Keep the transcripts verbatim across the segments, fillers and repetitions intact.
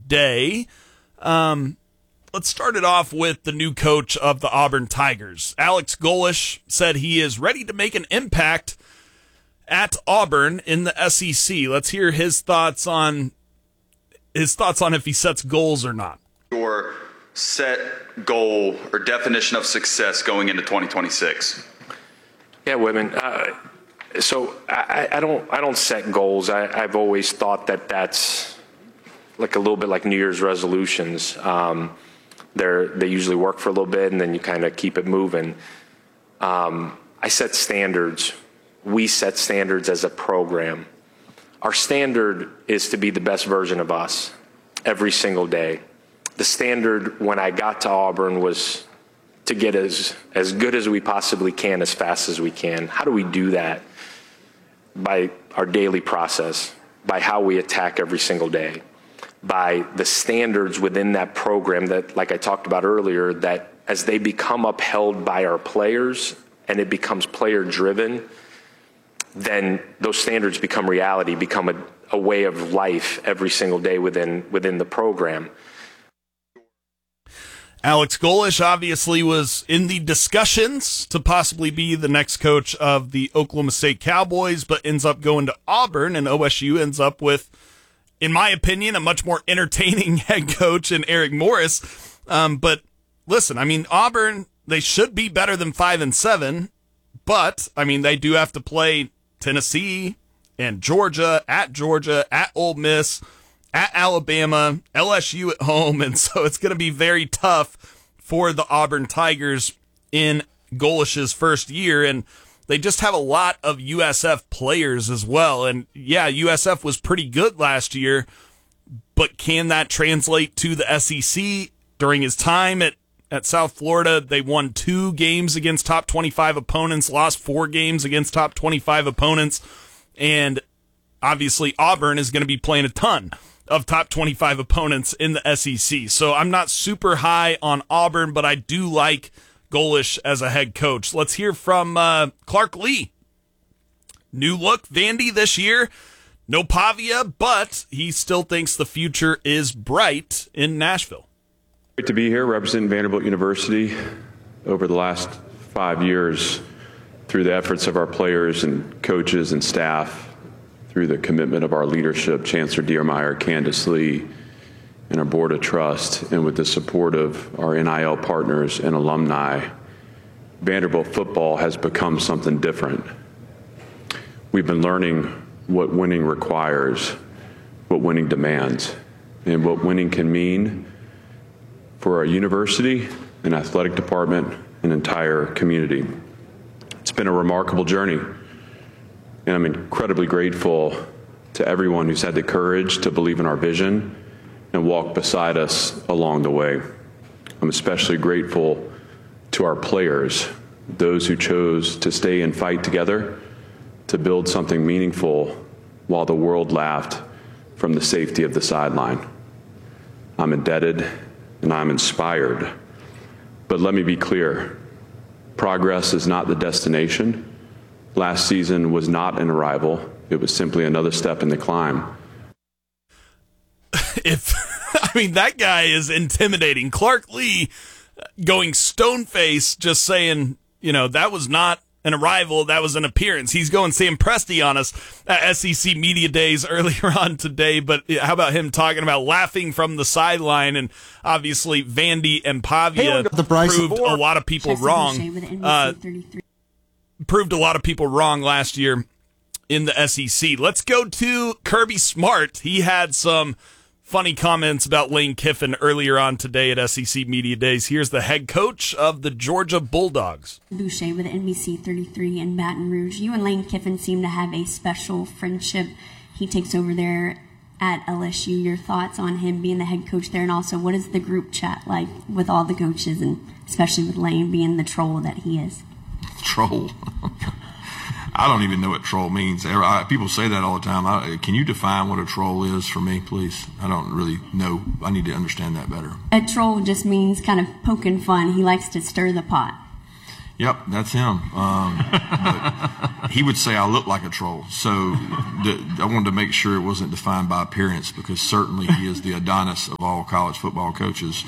today. Um, let's start it off with the new coach of the Auburn Tigers. Alex Golesh said he is ready to make an impact at Auburn in the S E C. Let's hear his thoughts on his thoughts on if he sets goals or not. Your set goal or definition of success going into twenty twenty-six. Yeah, Whitman. Uh, so I, I don't I don't set goals. I, I've always thought that that's like a little bit like New Year's resolutions. Um, they're they usually work for a little bit and then you kind of keep it moving. Um, I set standards. We set standards as a program. Our standard is to be the best version of us every single day. The standard when I got to Auburn was to get as, as good as we possibly can as fast as we can. How do we do that? By our daily process, by how we attack every single day, by the standards within that program that, like I talked about earlier, that as they become upheld by our players and it becomes player-driven, then those standards become reality, become a, a way of life every single day within within the program. Alex Golesh obviously was in the discussions to possibly be the next coach of the Oklahoma State Cowboys, but ends up going to Auburn, and O S U ends up with, in my opinion, a much more entertaining head coach in Eric Morris. Um, but listen, I mean, Auburn, they should be better than five and seven, but I mean, they do have to play Tennessee and Georgia, at Georgia, at Ole Miss, at Alabama, L S U at home, and so it's going to be very tough for the Auburn Tigers in Golesh's first year, and they just have a lot of U S F players as well, and yeah, U S F was pretty good last year, but can that translate to the S E C? During his time at, at South Florida, they won two games against top twenty-five opponents, lost four games against top twenty-five opponents, and obviously Auburn is going to be playing a ton of top twenty-five opponents in the S E C. So I'm not super high on Auburn, but I do like Golesh as a head coach. Let's hear from uh, Clark Lea. New look Vandy this year. No Pavia, but he still thinks the future is bright in Nashville. Great to be here representing Vanderbilt University over the last five years through the efforts of our players and coaches and staff, through the commitment of our leadership, Chancellor Diermeyer, Candace Lee, and our Board of Trust, and with the support of our N I L partners and alumni, Vanderbilt football has become something different. We've been learning what winning requires, what winning demands, and what winning can mean for our university, an athletic department, an entire community. It's been a remarkable journey. And I'm incredibly grateful to everyone who's had the courage to believe in our vision and walk beside us along the way. I'm especially grateful to our players, those who chose to stay and fight together to build something meaningful while the world laughed from the safety of the sideline. I'm indebted and I'm inspired. But let me be clear, progress is not the destination. Last season was not an arrival. It was simply another step in the climb. If I mean, that guy is intimidating. Clark Lea going stone-faced, just saying, you know, that was not an arrival, that was an appearance. He's going Sam Presti on us at S E C Media Days earlier on today, but how about him talking about laughing from the sideline? And obviously Vandy and Pavia proved a lot of people wrong. Uh, proved a lot of people wrong last year in the S E C. Let's go to Kirby Smart. He had some funny comments about Lane Kiffin earlier on today at S E C Media Days. Here's the head coach of the Georgia Bulldogs. Boucher with N B C thirty-three in Baton Rouge. You and Lane Kiffin seem to have a special friendship. He takes over there at L S U. Your thoughts on him being the head coach there, and also what is the group chat like with all the coaches, and especially with Lane being the troll that he is? Troll. I don't even know what troll means. I, people say that all the time. I, can you define what a troll is for me, please? I don't really know. I need to understand that better. A troll just means kind of poking fun. He likes to stir the pot. Yep, that's him. Um, but he would say I look like a troll. So the, I wanted to make sure it wasn't defined by appearance, because certainly he is the Adonis of all college football coaches.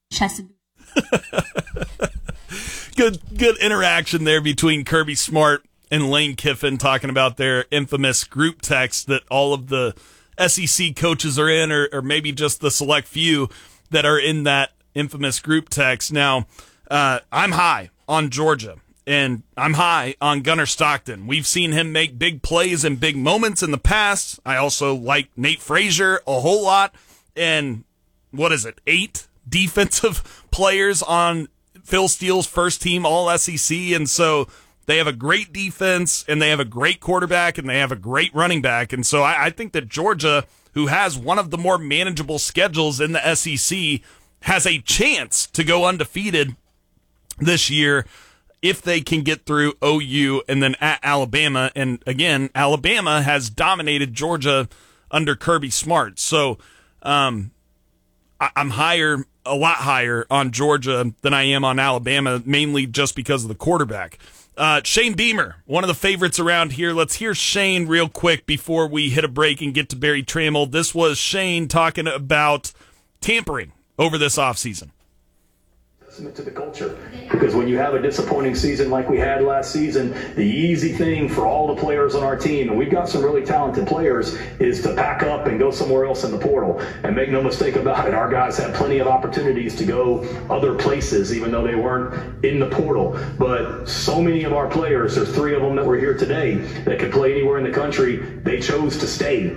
good, good interaction there between Kirby Smart and Lane Kiffin, talking about their infamous group text that all of the S E C coaches are in, or, or maybe just the select few that are in that infamous group text. Now, uh, I'm high on Georgia, and I'm high on Gunnar Stockton. We've seen him make big plays and big moments in the past. I also like Nate Frazier a whole lot. And what is it, eight defensive players on Phil Steele's first team All S E C, and so they have a great defense, and they have a great quarterback, and they have a great running back. And so I, I think that Georgia, who has one of the more manageable schedules in the S E C, has a chance to go undefeated this year if they can get through O U and then at Alabama. And again, Alabama has dominated Georgia under Kirby Smart. So um, I- I'm higher, a lot higher on Georgia than I am on Alabama, mainly just because of the quarterback. Uh, Shane Beamer, one of the favorites around here. Let's hear Shane real quick before we hit a break and get to Barry Trammell. This was Shane talking about tampering over this offseason. To the culture, because when you have a disappointing season like we had last season, the easy thing for all the players on our team, and we've got some really talented players, is to pack up and go somewhere else in the portal. And make no mistake about it, our guys had plenty of opportunities to go other places, even though they weren't in the portal. But so many of our players, there's three of them that were here today that could play anywhere in the country, they chose to stay.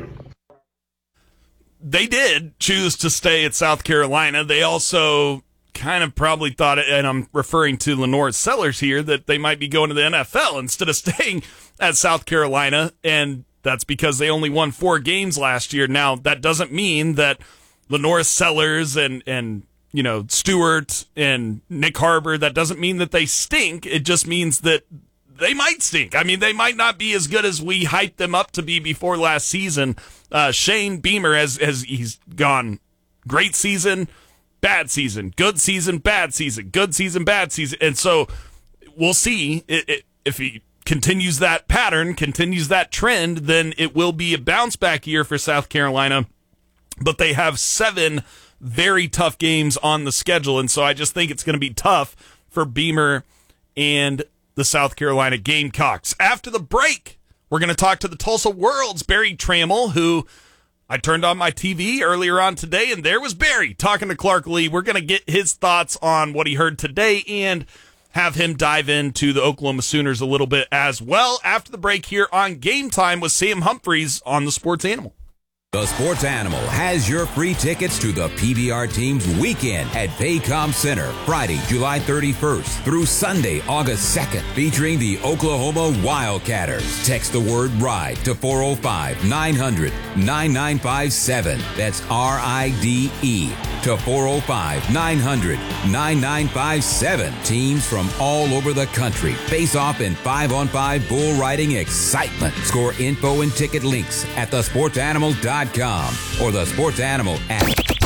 They did choose to stay at South Carolina. They also kind of probably thought, and I'm referring to Lenore Sellers here, that they might be going to the N F L instead of staying at South Carolina, and that's because they only won four games last year. Now, that doesn't mean that Lenore Sellers and, and you know, Stewart and Nick Harbor, that doesn't mean that they stink. It just means that they might stink. I mean, they might not be as good as we hyped them up to be before last season. Uh, Shane Beamer, has, has he's gone great season, bad season, good season, bad season, good season, bad season. And so we'll see it, it, if he continues that pattern, continues that trend, then it will be a bounce back year for South Carolina. But they have seven very tough games on the schedule. And so I just think it's going to be tough for Beamer and the South Carolina Gamecocks. After the break, we're going to talk to the Tulsa World's Barry Trammell, who I turned on my T V earlier on today, and there was Barry talking to Clark Lee. We're going to get his thoughts on what he heard today and have him dive into the Oklahoma Sooners a little bit as well after the break here on Game Time with Sam Humphreys on the Sports Animal. The Sports Animal has your free tickets to the P B R team's weekend at Paycom Center, Friday, July thirty-first through Sunday, August second, featuring the Oklahoma Wildcatters. Text the word RIDE to four oh five, nine hundred, nine nine five seven. That's R I D E to four oh five, nine hundred, nine nine five seven. Teams from all over the country face off in five on five bull riding excitement. Score info and ticket links at the sports animal dot com or the Sports Animal app.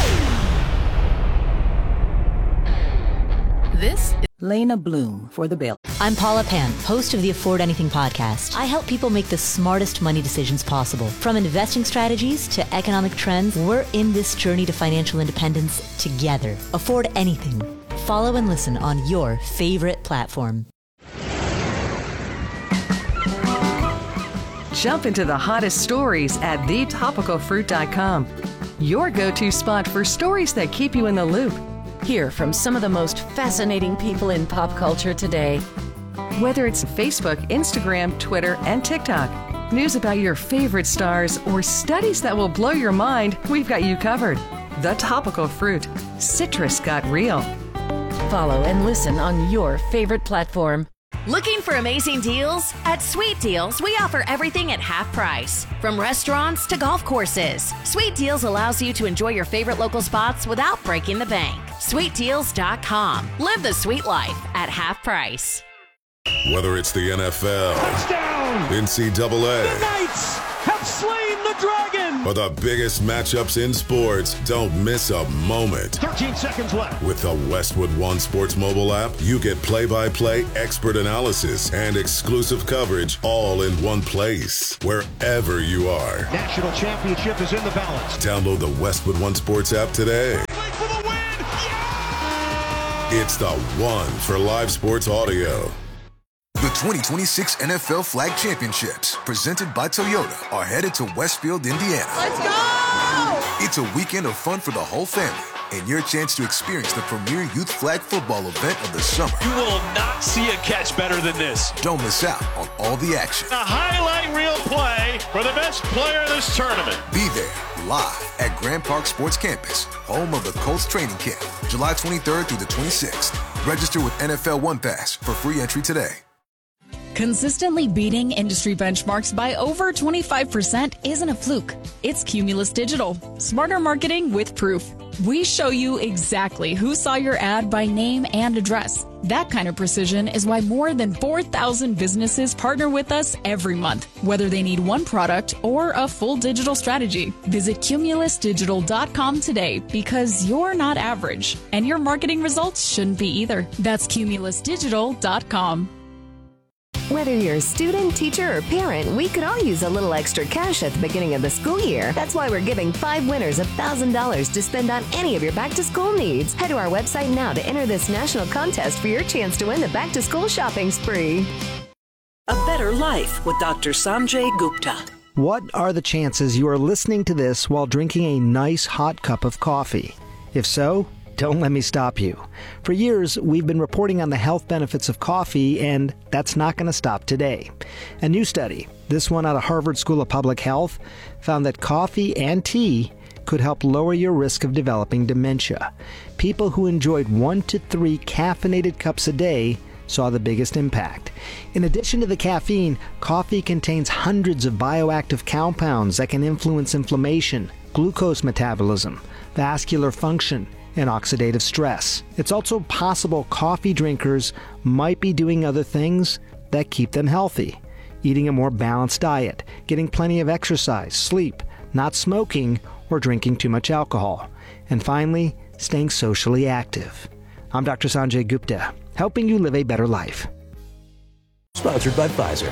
This is Lena Bloom for The Bill. I'm Paula Pan, host of the Afford Anything podcast. I help people make the smartest money decisions possible. From investing strategies to economic trends, we're in this journey to financial independence together. Afford Anything. Follow and listen on your favorite platform. Jump into the hottest stories at the topical fruit dot com. Your go-to spot for stories that keep you in the loop. Hear from some of the most fascinating people in pop culture today. Whether it's Facebook, Instagram, Twitter, and TikTok, news about your favorite stars, or studies that will blow your mind, we've got you covered. The Topical Fruit. Citrus got real. Follow and listen on your favorite platform. Looking for amazing deals? At Sweet Deals, we offer everything at half price. From restaurants to golf courses, Sweet Deals allows you to enjoy your favorite local spots without breaking the bank. sweet deals dot com. Live the sweet life at half price. Whether it's the N F L, touchdown, N C double A, the Knights have slain the Dragon! For the biggest matchups in sports, don't miss a moment. thirteen seconds left. With the Westwood One Sports mobile app, you get play-by-play expert analysis and exclusive coverage all in one place, wherever you are. National championship is in the balance. Download the Westwood One Sports app today. For the win! Yeah! It's the one for live sports audio. The twenty twenty-six N F L Flag Championships, presented by Toyota, are headed to Westfield, Indiana. Let's go! It's a weekend of fun for the whole family and your chance to experience the premier youth flag football event of the summer. You will not see a catch better than this. Don't miss out on all the action. A highlight reel play for the best player in this tournament. Be there live at Grand Park Sports Campus, home of the Colts training camp, July twenty-third through the twenty-sixth. Register with N F L One Pass for free entry today. Consistently beating industry benchmarks by over twenty-five percent isn't a fluke. It's Cumulus Digital. Smarter marketing with proof. We show you exactly who saw your ad by name and address. That kind of precision is why more than four thousand businesses partner with us every month, whether they need one product or a full digital strategy. Visit cumulus digital dot com today because you're not average, and your marketing results shouldn't be either. That's cumulus digital dot com. Whether you're a student, teacher, or parent, we could all use a little extra cash at the beginning of the school year. That's why we're giving five winners one thousand dollars to spend on any of your back-to-school needs. Head to our website now to enter this national contest for your chance to win the back-to-school shopping spree. A Better Life with Doctor Sanjay Gupta. What are the chances you are listening to this while drinking a nice hot cup of coffee? If so, don't let me stop you. For years, we've been reporting on the health benefits of coffee, and that's not going to stop today. A new study, this one out of Harvard School of Public Health, found that coffee and tea could help lower your risk of developing dementia. People who enjoyed one to three caffeinated cups a day saw the biggest impact. In addition to the caffeine, coffee contains hundreds of bioactive compounds that can influence inflammation, glucose metabolism, vascular function, and oxidative stress. It's also possible coffee drinkers might be doing other things that keep them healthy. Eating a more balanced diet, getting plenty of exercise, sleep, not smoking, or drinking too much alcohol. And finally, staying socially active. I'm Doctor Sanjay Gupta, helping you live a better life. Sponsored by Pfizer.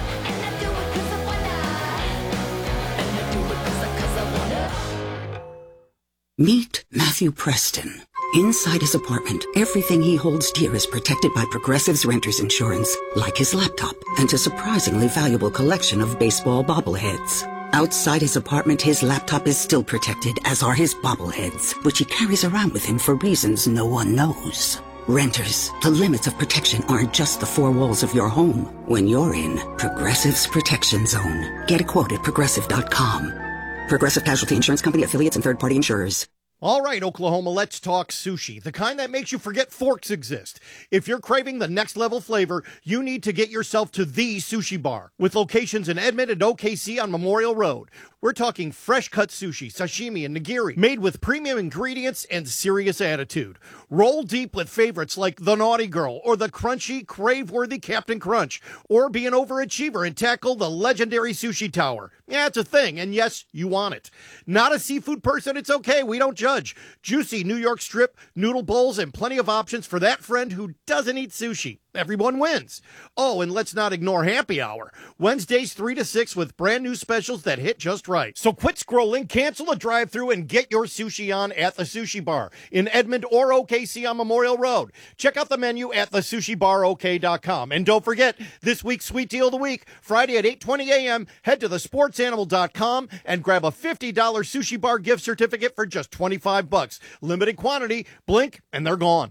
Meet Matthew Preston. Inside his apartment, everything he holds dear is protected by Progressive's Renters Insurance, like his laptop and a surprisingly valuable collection of baseball bobbleheads. Outside his apartment, his laptop is still protected, as are his bobbleheads, which he carries around with him for reasons no one knows. Renters, the limits of protection aren't just the four walls of your home. When you're in Progressive's Protection Zone, get a quote at progressive dot com. Progressive Casualty Insurance Company, affiliates, and third-party insurers. All right, Oklahoma, let's talk sushi, the kind that makes you forget forks exist. If you're craving the next level flavor, you need to get yourself to the Sushi Bar, with locations in Edmond and O K C on Memorial Road. We're talking fresh-cut sushi, sashimi, and nigiri, made with premium ingredients and serious attitude. Roll deep with favorites like the Naughty Girl or the crunchy, crave-worthy Captain Crunch, or be an overachiever and tackle the legendary Sushi Tower. Yeah, it's a thing, and yes, you want it. Not a seafood person? It's okay, we don't judge. Juicy New York strip, noodle bowls, and plenty of options for that friend who doesn't eat sushi. Everyone wins. Oh, and let's not ignore happy hour. Wednesdays three to six with brand new specials that hit just right. So quit scrolling, cancel the drive-thru, and get your sushi on at the Sushi Bar in Edmond or O K C on Memorial Road. Check out the menu at the sushi bar o k dot com. And don't forget, this week's Sweet Deal of the Week, Friday at eight twenty a.m., head to the sports animal dot com and grab a fifty dollars Sushi Bar gift certificate for just twenty-five bucks. Limited quantity, blink, and they're gone.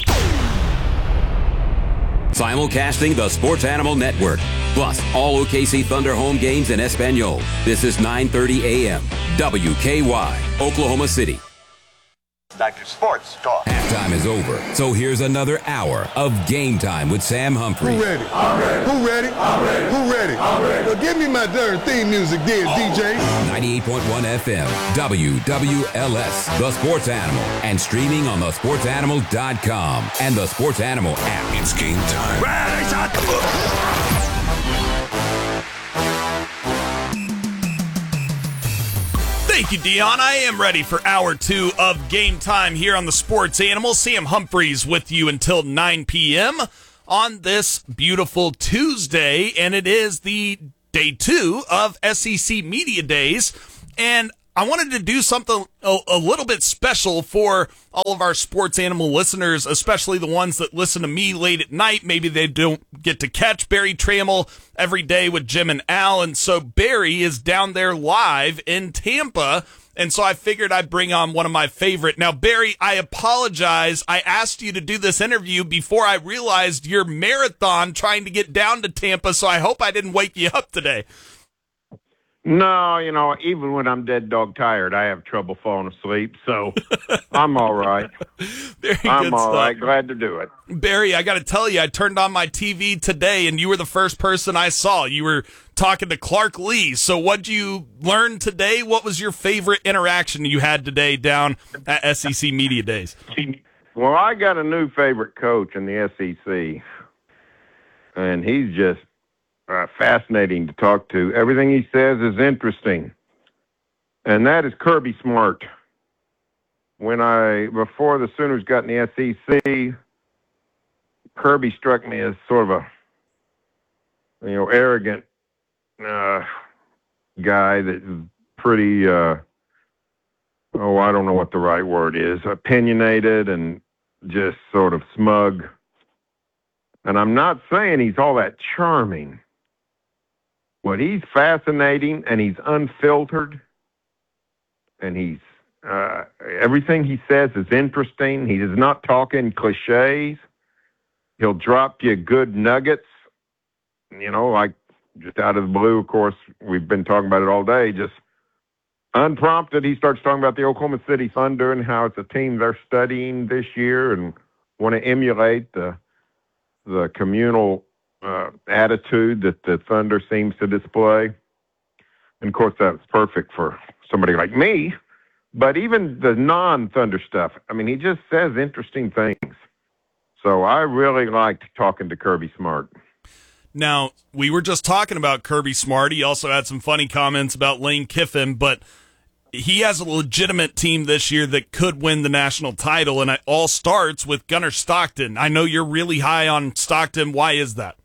Simulcasting the Sports Animal Network, plus all O K C Thunder home games in Espanol. This is nine thirty a.m. W K Y, Oklahoma City. Back to Sports Talk. Halftime is over, so here's another hour of Game Time with Sam Humphrey. Who ready? I'm ready. Who ready? I'm ready. Who ready? I'm ready. Well, give me my darn theme music there, D J. ninety-eight point one F M, W W L S, The Sports Animal, and streaming on the sports animal dot com and the Sports Animal app. It's game time. Ready, set, Thank you, Dion. I am ready for hour two of Game Time here on the Sports Animal. Sam Humphreys with you until nine p.m. on this beautiful Tuesday, and it is the day two of S E C Media Days, and I wanted to do something a, a little bit special for all of our Sports Animal listeners, especially the ones that listen to me late at night. Maybe they don't get to catch Barry Trammell every day with Jim and Al, and so Barry is down there live in Tampa, and so I figured I'd bring on one of my favorite. Now, Barry, I apologize. I asked you to do this interview before I realized your marathon trying to get down to Tampa, so I hope I didn't wake you up today. No, you know, even when I'm dead dog tired, I have trouble falling asleep, so I'm all right. Very I'm good all stuff. right. Glad to do it. Barry, I got to tell you, I turned on my T V today, and you were the first person I saw. You were talking to Clark Lee. So what'd you learn today? What was your favorite interaction you had today down at S E C Media Days? Well, I got a new favorite coach in the S E C, and he's just Uh, fascinating to talk to. Everything he says is interesting. And that is Kirby Smart. When I, before the Sooners got in the S E C, Kirby struck me as sort of a, you know, arrogant uh, guy that's pretty, uh, oh, I don't know what the right word is, opinionated and just sort of smug. And I'm not saying he's all that charming. But he's fascinating, and he's unfiltered, and he's uh, everything he says is interesting. He does not talk in cliches. He'll drop you good nuggets, you know, like just out of the blue. Of course, we've been talking about it all day. Just unprompted, he starts talking about the Oklahoma City Thunder and how it's a team they're studying this year and want to emulate the the communal Uh, attitude that the Thunder seems to display. And, of course, that's perfect for somebody like me. But even the non-Thunder stuff, I mean, he just says interesting things. So I really liked talking to Kirby Smart. Now, we were just talking about Kirby Smart. He also had some funny comments about Lane Kiffin, but he has a legitimate team this year that could win the national title, and it all starts with Gunnar Stockton. I know you're really high on Stockton. Why is that?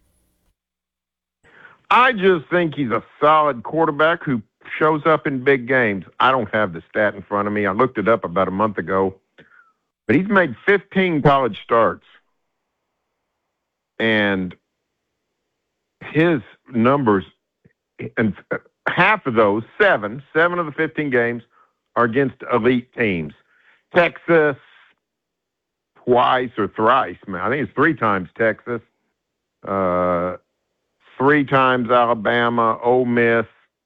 I just think he's a solid quarterback who shows up in big games. I don't have the stat in front of me. I looked it up about a month ago. But he's made fifteen college starts. And his numbers, and half of those, seven, seven of the fifteen games, are against elite teams. Texas, twice or thrice. Man, I think it's three times Texas. Uh... Three times Alabama, Ole Miss,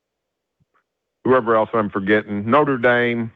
whoever else I'm forgetting, Notre Dame,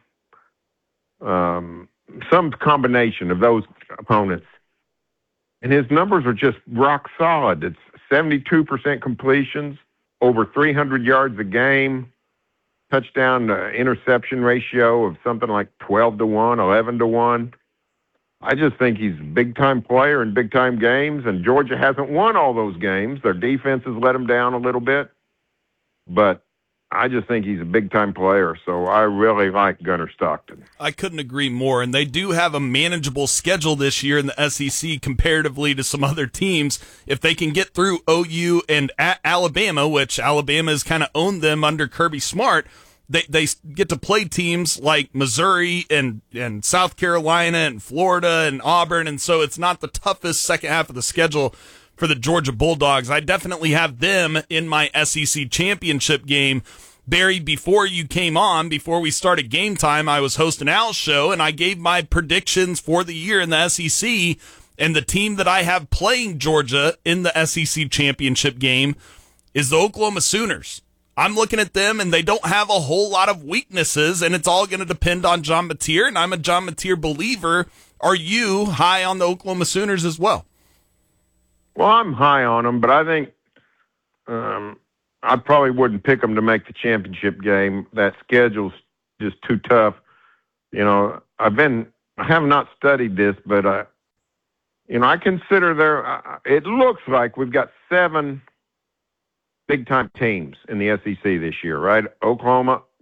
um, some combination of those opponents. And his numbers are just rock solid. It's seventy-two percent completions, over three hundred yards a game, touchdown to interception ratio of something like twelve to one, eleven to one. I just think he's a big-time player in big-time games, and Georgia hasn't won all those games. Their defense has let them down a little bit, but I just think he's a big-time player, so I really like Gunnar Stockton. I couldn't agree more, and they do have a manageable schedule this year in the S E C comparatively to some other teams. If they can get through O U and at Alabama, which Alabama has kind of owned them under Kirby Smart, They they get to play teams like Missouri and, and South Carolina and Florida and Auburn, and so it's not the toughest second half of the schedule for the Georgia Bulldogs. I definitely have them in my S E C championship game. Barry, before you came on, before we started Game Time, I was hosting Al's show, and I gave my predictions for the year in the S E C, and the team that I have playing Georgia in the S E C championship game is the Oklahoma Sooners. I'm looking at them, and they don't have a whole lot of weaknesses, and it's all going to depend on John Mateer, and I'm a John Mateer believer. Are you high on the Oklahoma Sooners as well? Well, I'm high on them, but I think um, I probably wouldn't pick them to make the championship game. That schedule's just too tough. You know, I've been, I have not studied this, but, I, you know, I consider there, uh, it looks like we've got seven big-time teams in the S E C this year, right? Oklahoma,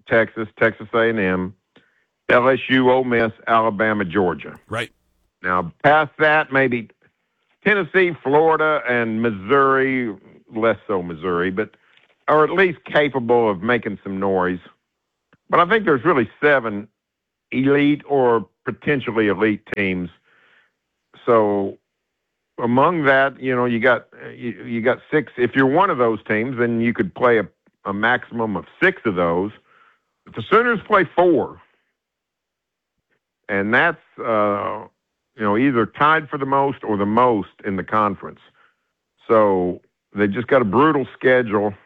Texas, Texas A and M, L S U, Ole Miss, Alabama, Georgia. Right. Now, past that, maybe Tennessee, Florida, and Missouri, less so Missouri, but are at least capable of making some noise. But I think there's really seven elite or potentially elite teams. So among that, you know, you got you, you got six. If you're one of those teams, then you could play a, a maximum of six of those. But the Sooners play four, and that's uh, you know either tied for the most or the most in the conference. So they just got a brutal schedule.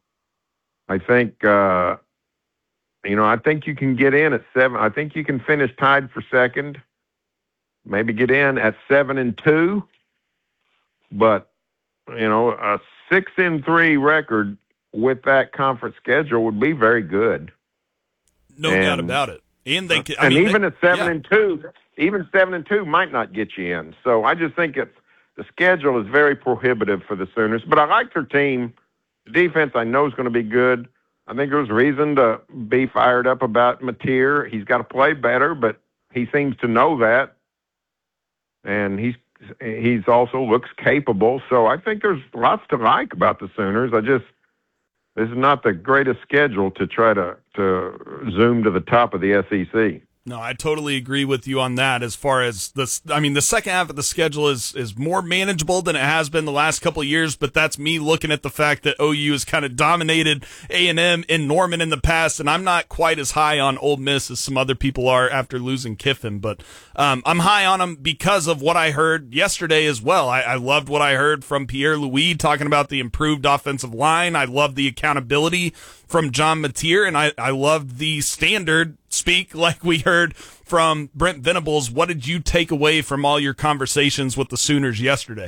I think. Uh, You know, I think you can get in at seven. I think you can finish tied for second, maybe get in at seven and two. But, you know, a six and three record with that conference schedule would be very good. No and, doubt about it. And they, can, I and mean, even they, at seven yeah. and two, even seven and two might not get you in. So I just think it's the schedule is very prohibitive for the Sooners. But I like their team. The defense I know is going to be good. I think there's reason to be fired up about Mateer. He's got to play better, but he seems to know that, and he's he's also looks capable. So I think there's lots to like about the Sooners. I just this is not the greatest schedule to try to to zoom to the top of the S E C. No, I totally agree with you on that. As far as this, I mean, the second half of the schedule is is more manageable than it has been the last couple of years. But that's me looking at the fact that O U has kind of dominated A and M in Norman in the past, and I'm not quite as high on Ole Miss as some other people are after losing Kiffin. But um, I'm high on them because of what I heard yesterday as well. I, I loved what I heard from Pierre Louis talking about the improved offensive line. I loved the accountability from John Mateer, and I I loved the standard speak like we heard from Brent Venables. What did you take away from all your conversations with the Sooners yesterday?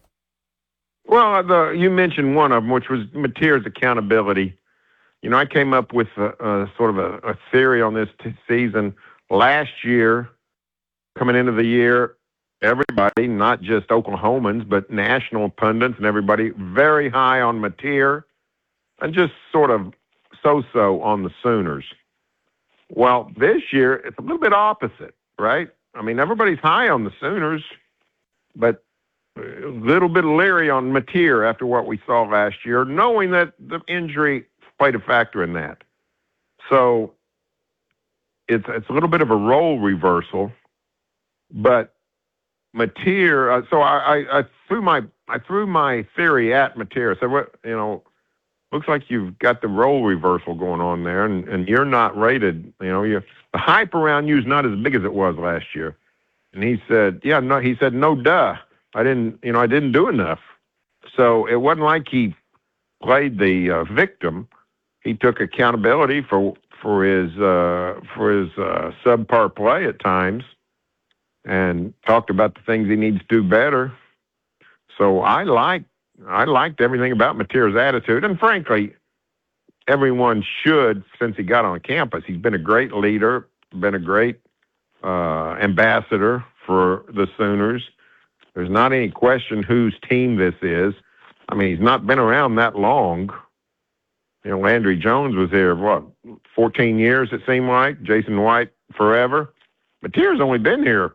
Well, the, you mentioned one of them, which was Mateer's accountability. You know, I came up with a, a sort of a, a theory on this t- season last year, coming into the year. Everybody, not just Oklahomans, but national pundits and everybody, very high on Mateer, and just sort of so-so on the Sooners. Well, this year, it's a little bit opposite, right? I mean, everybody's high on the Sooners, but a little bit leery on Mateer after what we saw last year, knowing that the injury played a factor in that. So it's it's a little bit of a role reversal, but Mateer. Uh, so I, I, I threw my I threw my theory at Mateer. I said, what you know. Looks like you've got the role reversal going on there, and, and you're not rated. You know, you the hype around you is not as big as it was last year. And he said, yeah, no, he said, no, duh. I didn't, you know, I didn't do enough. So it wasn't like he played the uh, victim. He took accountability for for his uh, for his uh, subpar play at times, and talked about the things he needs to do better. So I like. I liked everything about Mateer's attitude, and frankly, everyone should since he got on campus. He's been a great leader, been a great uh, ambassador for the Sooners. There's not any question whose team this is. I mean, he's not been around that long. You know, Landry Jones was here, what, fourteen years it seemed like, Jason White forever. Mateer's only been here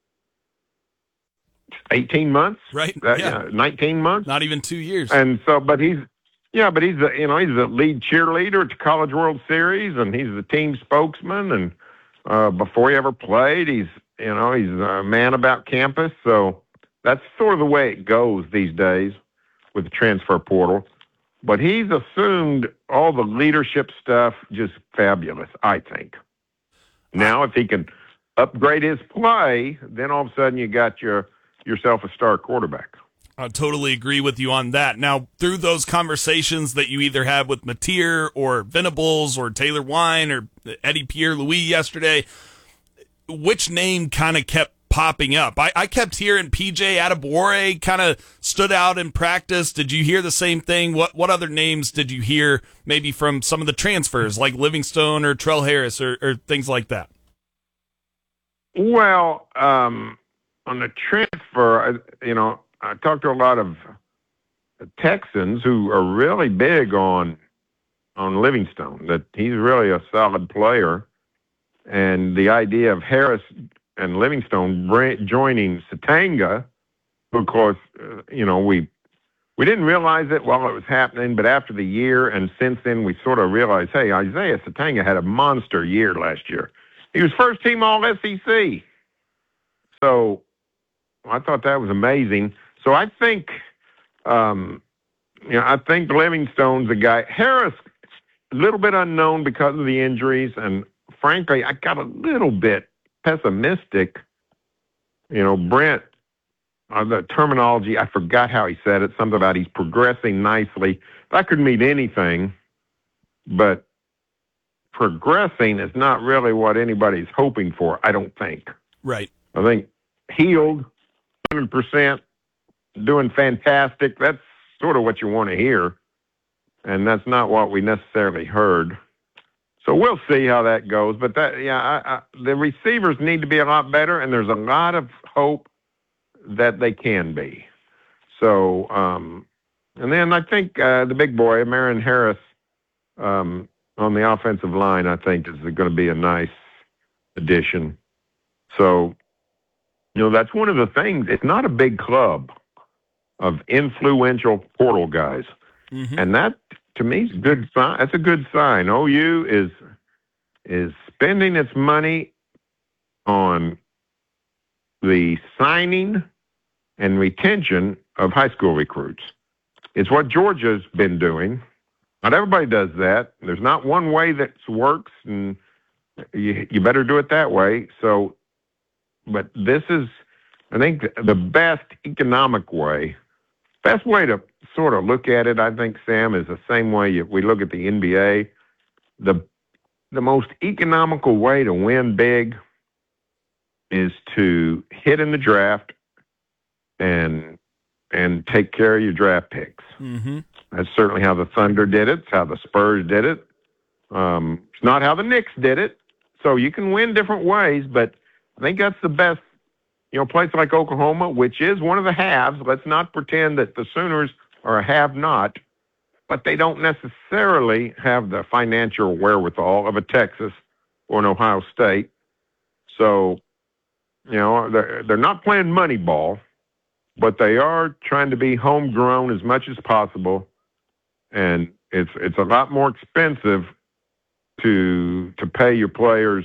eighteen months, right? That, yeah. yeah, nineteen months, not even two years. And so, but he's, yeah, but he's the, you know, he's the lead cheerleader at the College World Series, and he's the team spokesman. And uh, before he ever played, he's, you know, he's a man about campus. So that's sort of the way it goes these days with the transfer portal. But he's assumed all the leadership stuff, just fabulous, I think. Now, if he can upgrade his play, then all of a sudden you got your yourself a star quarterback. I totally agree with you on that. Now, through those conversations that you either had with Mateer or Venables or Taylor Wine or Eddie Pierre Louis yesterday, which name kind of kept popping up? I, I kept hearing P J Adebawore kind of stood out in practice. Did you hear the same thing? What what other names did you hear maybe from some of the transfers like Livingstone or Trell Harris or, or things like that? Well, um, on the transfer, you know, I talked to a lot of Texans who are really big on on Livingstone, that he's really a solid player. And the idea of Harris and Livingstone br- joining Satanga, of course, uh, you know, we we didn't realize it while it was happening, but after the year and since then, we sort of realized, hey, Isaiah Satanga had a monster year last year. He was first team All S E C. So I thought that was amazing. So I think, um, you know, I think Livingstone's a guy. Harris, a little bit unknown because of the injuries, and frankly, I got a little bit pessimistic. You know, Brent, uh, the terminology, I forgot how he said it, something about he's progressing nicely. That could mean anything, but progressing is not really what anybody's hoping for, I don't think. Right. I think healed, one hundred percent, doing fantastic, that's sort of what you want to hear, and that's not what we necessarily heard. So we'll see how that goes. But that, yeah, I, I, the receivers need to be a lot better, and there's a lot of hope that they can be. So, um, and then I think uh, the big boy, Marion Harris, um, on the offensive line, I think is going to be a nice addition. So, you know, that's one of the things. It's not a big club of influential portal guys, mm-hmm. and that, to me, is a good sign. That's a good sign. O U is is spending its money on the signing and retention of high school recruits. It's what Georgia's been doing. Not everybody does that. There's not one way that works, and you, you better do it that way. So, but this is, I think, the best economic way. Best way to sort of look at it, I think, Sam, is the same way you, we look at the N B A. The the most economical way to win big is to hit in the draft and and take care of your draft picks. Mm-hmm. That's certainly how the Thunder did it. It's how the Spurs did it. Um, it's not how the Knicks did it. So you can win different ways, but I think that's the best. You know, a place like Oklahoma, which is one of the haves. Let's not pretend that the Sooners are a have-not, but they don't necessarily have the financial wherewithal of a Texas or an Ohio State. So, you know, they're, they're not playing money ball, but they are trying to be homegrown as much as possible, and it's it's a lot more expensive to to pay your players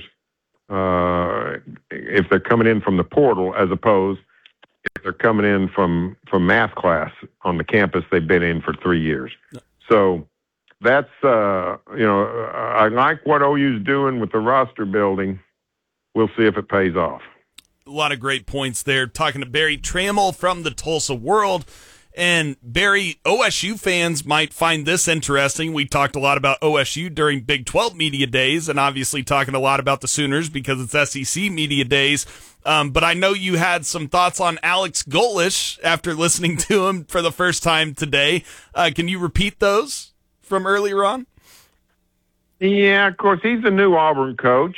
uh, if they're coming in from the portal, as opposed if they're coming in from, from math class on the campus they've been in for three years. So that's, uh, you know, I like what O U's doing with the roster building. We'll see if it pays off. A lot of great points there. Talking to Barry Trammell from the Tulsa World. And Barry, O S U fans might find this interesting. We talked a lot about O S U during Big twelve Media Days, and obviously talking a lot about the Sooners because it's S E C Media Days. Um, but I know you had some thoughts on Alex Golesh after listening to him for the first time today. Uh, can you repeat those from earlier on? Yeah, of course, he's the new Auburn coach.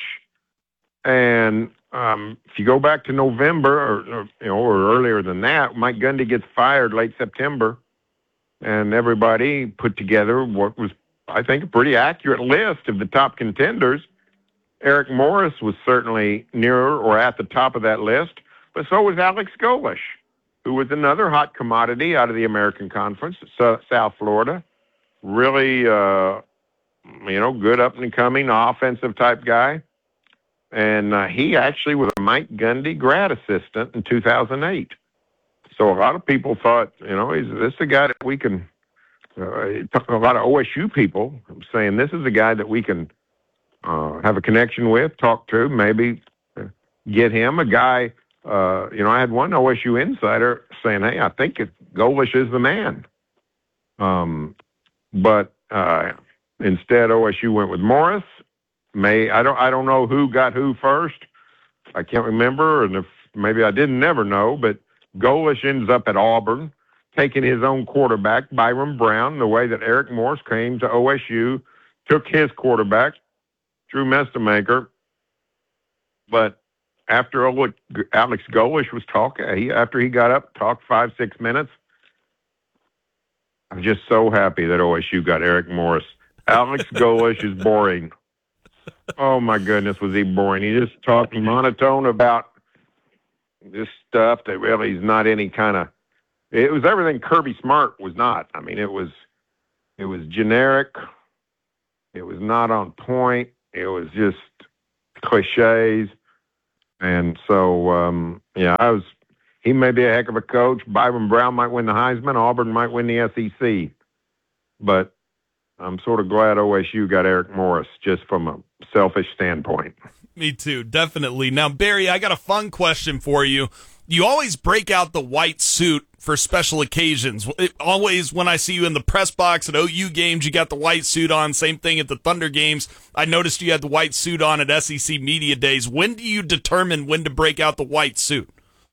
And Um, if you go back to November or, or you know or earlier than that, Mike Gundy gets fired late September, and everybody put together what was, I think, a pretty accurate list of the top contenders. Eric Morris was certainly nearer or at the top of that list, but so was Alex Golesh, who was another hot commodity out of the American Conference, so, South Florida. Really, uh, you know, good up and coming offensive type guy. And uh, he actually was a Mike Gundy grad assistant in two thousand eight. So a lot of people thought, you know, is this a guy that we can, uh, a lot of O S U people saying this is a guy that we can uh, have a connection with, talk to, maybe get him. A guy, uh, you know, I had one O S U insider saying, hey, I think it, Golesh is the man. Um, but uh, instead, O S U went with Morris. May I don't I don't know who got who first. I can't remember, and if maybe I didn't never know, but Golesh ends up at Auburn, taking his own quarterback, Byron Brown, the way that Eric Morris came to O S U, took his quarterback, Drew Mestamaker. But after Alex Golesh was talking, he, after he got up, talked five, six minutes, I'm just so happy that O S U got Eric Morris Alex Golesh is boring. Oh, my goodness, was he boring. He just talked monotone about this stuff that really is not any kind of – it was everything Kirby Smart was not. I mean, it was it was generic. It was not on point. It was just cliches. And so, um, yeah, I was – he may be a heck of a coach. Byron Brown might win the Heisman. Auburn might win the S E C. But I'm sort of glad O S U got Eric Morris just from a selfish standpoint. Me too, definitely. Now, Barry, I got a fun question for you. You always break out the white suit for special occasions. It, always when I see you in the press box at O U games, you got the white suit on. Same thing at the Thunder games. I noticed you had the white suit on at S E C Media Days. When do you determine when to break out the white suit?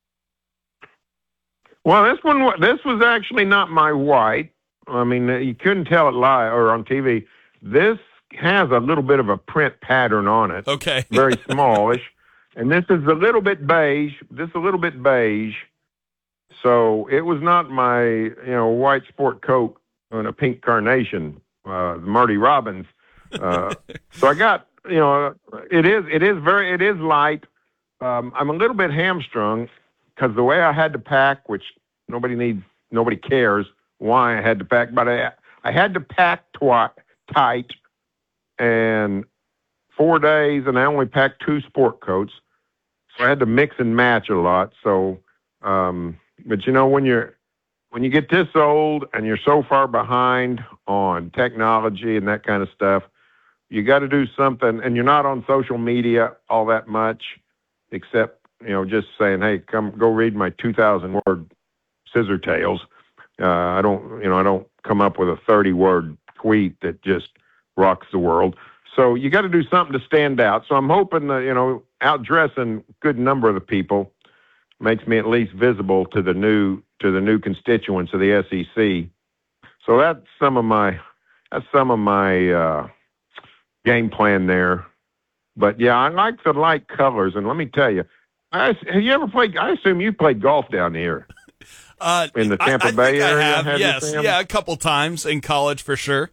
Well, this one, this was actually not my white. I mean, you couldn't tell it live or on T V. This has a little bit of a print pattern on it. Okay. Very smallish. And this is a little bit beige. This is a little bit beige. So it was not my, you know, white sport coat and a pink carnation, uh, Marty Robbins. Uh, so I got, you know, it is, it is very, it is light. Um, I'm a little bit hamstrung because the way I had to pack, which nobody needs, nobody cares why I had to pack, but I, I had to pack twi- tight and four days, and I only packed two sport coats. So I had to mix and match a lot. So, um, but you know, when you're, when you get this old and you're so far behind on technology and that kind of stuff, you got to do something, and you're not on social media all that much, except, you know, just saying, hey, come go read my two thousand word scissor tales. Uh, I don't, you know, I don't come up with a thirty word tweet that just rocks the world. So you got to do something to stand out. So I'm hoping that, you know, outdressing a good number of the people makes me at least visible to the new, to the new constituents of the S E C. So that's some of my, that's some of my, uh, game plan there. But yeah, I like the light colors. And let me tell you, I, have you ever played, I assume you played golf down here. Uh, in the Tampa I, I Bay think area? I have, have yes. Yeah, a couple times in college for sure.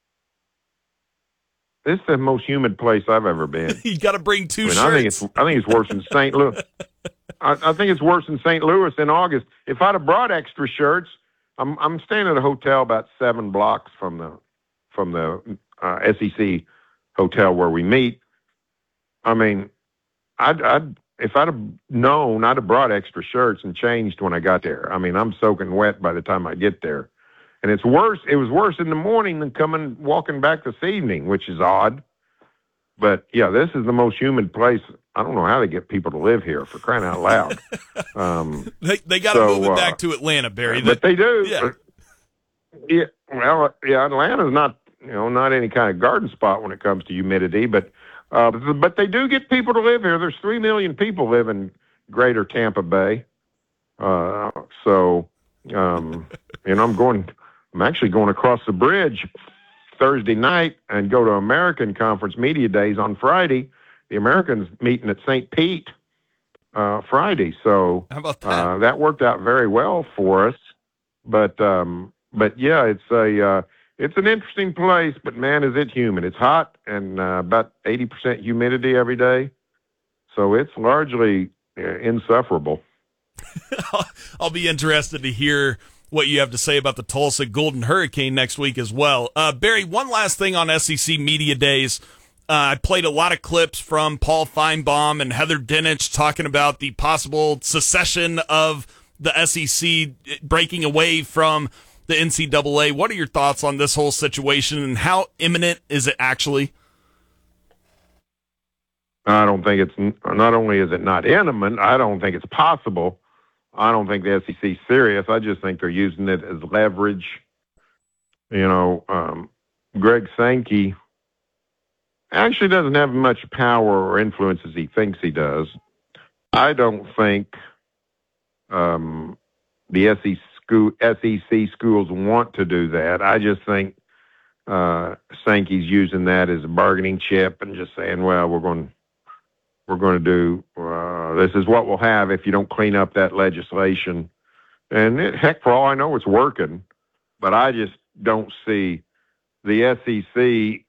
This is the most humid place I've ever been. You got to bring two I mean, shirts. I think it's I think it's worse than Saint Louis. I, I think it's worse than Saint Louis in August. If I'd have brought extra shirts, I'm I'm staying at a hotel about seven blocks from the from the uh, S E C hotel where we meet. I mean, I'd, I'd if I'd have known, I'd have brought extra shirts and changed when I got there. I mean, I'm soaking wet by the time I get there. And it's worse. It was worse in the morning than coming, walking back this evening, which is odd. But yeah, this is the most humid place. I don't know how they get people to live here, for crying out loud. Um, they they got to so, move it uh, back to Atlanta, Barry. But they do. Yeah. Yeah. Well, yeah, Atlanta's not, you know, not any kind of garden spot when it comes to humidity, but, uh, but they do get people to live here. There's three million people live in greater Tampa Bay. Uh, so, um, you know, I'm going, I'm actually going across the bridge Thursday night and go to American Conference Media Days on Friday. The Americans meeting at Saint Pete uh, Friday. So How about that? Uh, that worked out very well for us. But um, but yeah, it's a uh, it's an interesting place. But man, is it humid? It's hot and uh, about eighty percent humidity every day. So it's largely uh, insufferable. I'll be interested to hear what you have to say about the Tulsa Golden Hurricane next week as well. Uh, Barry, one last thing on S E C Media Days. Uh, I played a lot of clips from Paul Feinbaum and Heather Dinich talking about the possible secession of the S E C, breaking away from the N C double A. What are your thoughts on this whole situation, and how imminent is it actually? I don't think it's, not only is it not imminent, I don't think it's possible. I don't think the S E C is serious. I just think they're using it as leverage. You know, um, Greg Sankey actually doesn't have much power or influence as he thinks he does. I don't think um, the S E C, school, S E C schools want to do that. I just think uh, Sankey's using that as a bargaining chip and just saying, well, we're going we're going to do, uh, this is what we'll have if you don't clean up that legislation. And it, heck, for all I know, it's working. But I just don't see the S E C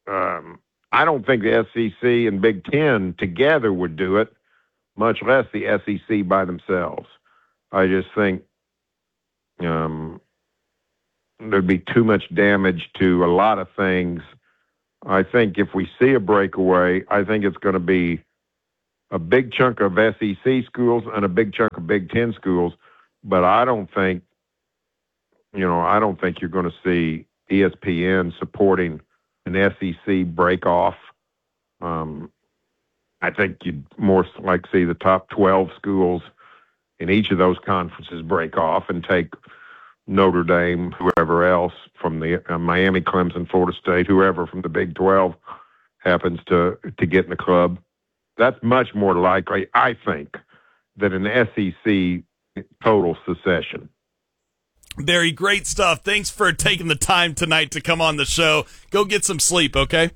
um, I don't think the S E C and Big Ten together would do it, much less the S E C by themselves. I just think um, there'd be too much damage to a lot of things. I think if we see a breakaway, I think it's going to be a big chunk of S E C schools and a big chunk of Big Ten schools. But I don't think, you know, I don't think you're going to see E S P N supporting an S E C break off. Um, I think you'd more like see the top twelve schools in each of those conferences break off and take Notre Dame, whoever else from the uh, Miami, Clemson, Florida State, whoever from the Big twelve happens to, to get in the club. That's much more likely, I think, than an S E C total secession. Barry, great stuff. Thanks for taking the time tonight to come on the show. Go get some sleep, okay?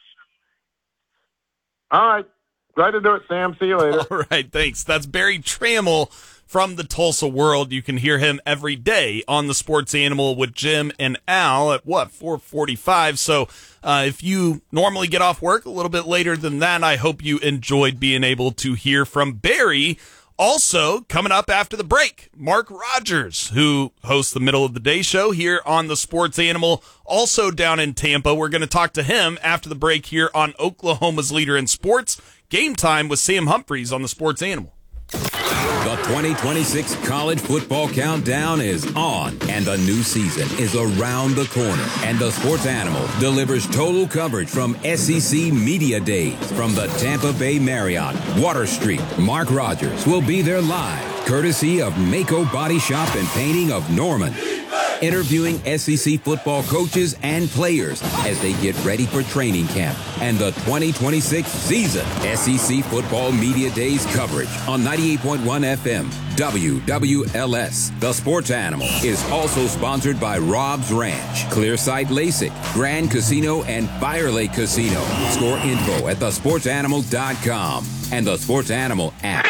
All right. Glad to do it, Sam. See you later. All right, thanks. That's Barry Trammell from the Tulsa World. You can hear him every day on the Sports Animal with Jim and Al at, what, four forty-five. So uh, if you normally get off work a little bit later than that, I hope you enjoyed being able to hear from Barry. Also, coming up after the break, Mark Rogers, who hosts the Middle of the Day show here on the Sports Animal, also down in Tampa. We're going to talk to him after the break here on Oklahoma's Leader in Sports. Game Time with Sam Humphreys on the Sports Animal. The twenty twenty-six College Football Countdown is on, and the new season is around the corner. And the Sports Animal delivers total coverage from S E C Media Days from the Tampa Bay Marriott, Water Street. Mark Rogers will be there live, courtesy of Mako Body Shop and Painting of Norman, interviewing S E C football coaches and players as they get ready for training camp and the twenty twenty-six season. S E C Football Media Days coverage on ninety-eight point one F M W W L S. The Sports Animal is also sponsored by Rob's Ranch, Clearsight LASIK, Grand Casino, and Fire Lake Casino. Score info at the sports animal dot com and the Sports Animal app.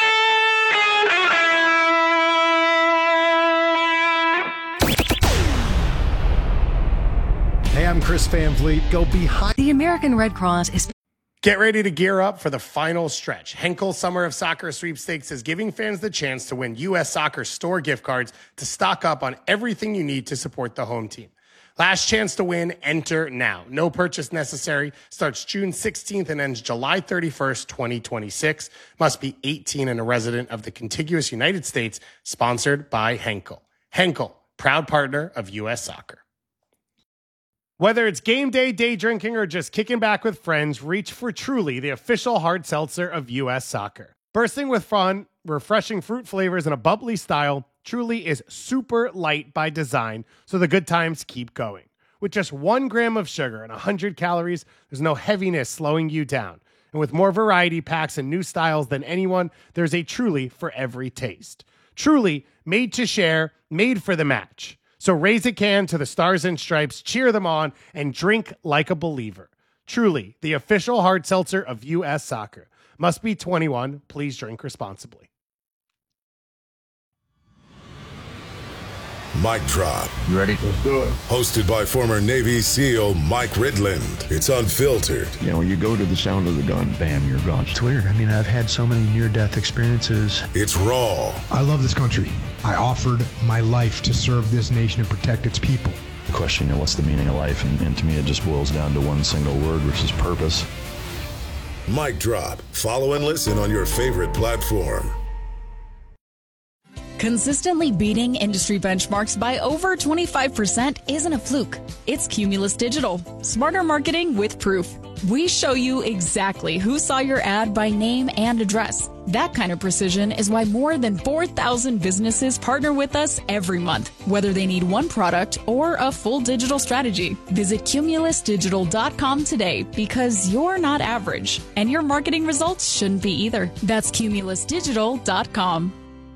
Hey, I'm Chris Van Vliet. Go behind. The American Red Cross is... Get ready to gear up for the final stretch. Henkel Summer of Soccer Sweepstakes is giving fans the chance to win U S Soccer store gift cards to stock up on everything you need to support the home team. Last chance to win, enter now. No purchase necessary. Starts June sixteenth and ends July thirty-first, twenty twenty-six. Must be eighteen and a resident of the contiguous United States. Sponsored by Henkel. Henkel, proud partner of U S Soccer. Whether it's game day, day drinking, or just kicking back with friends, reach for Truly, the official hard seltzer of U S Soccer. Bursting with fun, refreshing fruit flavors, and a bubbly style, Truly is super light by design, so the good times keep going. With just one gram of sugar and one hundred calories, there's no heaviness slowing you down. And with more variety packs and new styles than anyone, there's a Truly for every taste. Truly, made to share, made for the match. So raise a can to the Stars and Stripes, cheer them on, and drink like a believer. Truly, the official hard seltzer of U S Soccer. Must be twenty-one. Please drink responsibly. Mic Drop. You ready? Let's do it. Hosted by former Navy SEAL Mike Ridland. It's unfiltered. You know, when you go to the sound of the gun, bam, you're gone. It's weird. I mean, I've had so many near-death experiences. It's raw. I love this country. I offered my life to serve this nation and protect its people. The question, you know, what's the meaning of life? And, and to me, it just boils down to one single word, which is purpose. Mic Drop. Follow and listen on your favorite platform. Consistently beating industry benchmarks by over twenty-five percent isn't a fluke. It's Cumulus Digital. Smarter marketing with proof. We show you exactly who saw your ad by name and address. That kind of precision is why more than four thousand businesses partner with us every month, whether they need one product or a full digital strategy. Visit cumulus digital dot com today because you're not average, and your marketing results shouldn't be either. That's cumulus digital dot com.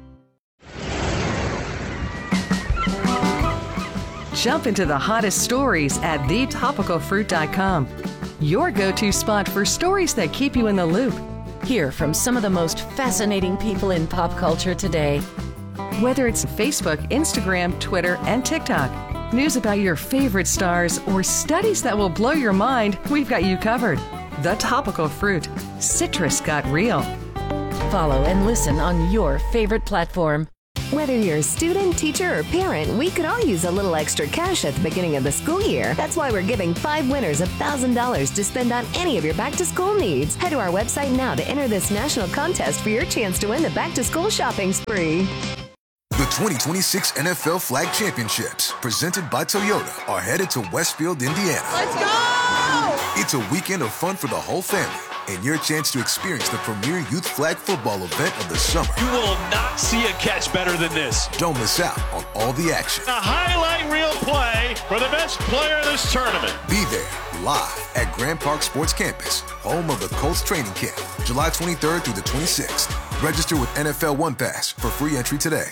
Jump into the hottest stories at the topical fruit dot com. Your go-to spot for stories that keep you in the loop. Hear from some of the most fascinating people in pop culture today. Whether it's Facebook, Instagram, Twitter, and TikTok, news about your favorite stars, or studies that will blow your mind, we've got you covered. The Topical Fruit. Citrus got real. Follow and listen on your favorite platform. Whether you're a student, teacher, or parent, we could all use a little extra cash at the beginning of the school year. That's why we're giving five winners one thousand dollars to spend on any of your back-to-school needs. Head to our website now to enter this national contest for your chance to win the back-to-school shopping spree. The twenty twenty-six N F L Flag Championships, presented by Toyota, are headed to Westfield, Indiana. Let's go! It's a weekend of fun for the whole family, and your chance to experience the premier youth flag football event of the summer. You will not see a catch better than this. Don't miss out on all the action. A highlight reel play for the best player in this tournament. Be there, live at Grand Park Sports Campus, home of the Colts training camp, July twenty-third through the twenty-sixth. Register with N F L One Pass for free entry today.